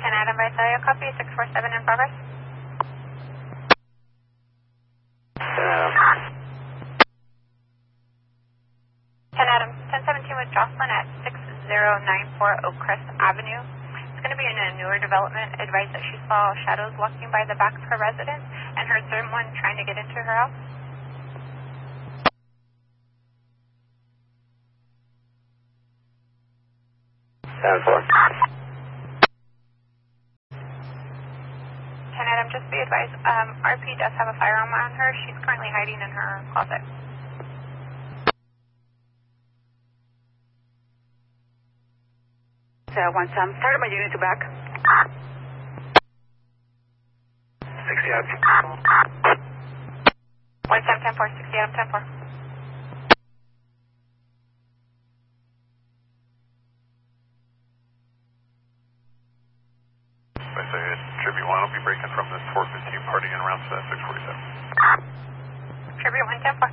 10 Adam Visalia, copy 647 in progress. 10 Adam, 1017 with Jocelyn at 6094 Oak Crest Avenue. It's going to be in a newer development. Advised that she saw shadows walking by the back of her residence and heard someone trying to get into her house. Adam, just be advised, RP does have a firearm on her. She's currently hiding in her closet. Once I'm started my unit to back. 60 Adam. 1710-4, 60 Adam 10-4. I say Tribute 1 will be breaking from this 415 party in around 647. Tribute 110-4.